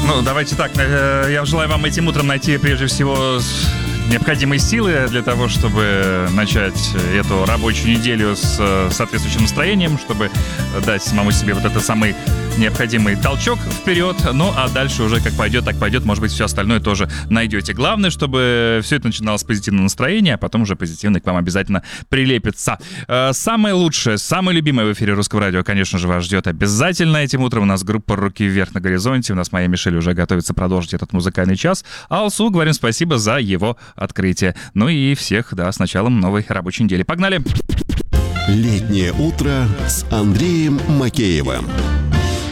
Ну, давайте так, я желаю вам этим утром найти прежде всего необходимые силы для того, чтобы начать эту рабочую неделю с соответствующим настроением, чтобы дать самому себе вот этот самый необходимый толчок вперед. Ну, а дальше уже как пойдет, так пойдет. Может быть, все остальное тоже найдете. Главное, чтобы все это начиналось с позитивного настроения, а потом уже позитивный к вам обязательно прилепится. Самое лучшее, самое любимое в эфире Русского радио, конечно же, вас ждет обязательно этим утром. У нас группа «Руки вверх» на горизонте. У нас моя Мишель уже готовится продолжить этот музыкальный час. А Алсу говорим спасибо за его открытие. Ну и всех, да, с началом новой рабочей недели. Погнали! Летнее утро с Андреем Макеевым.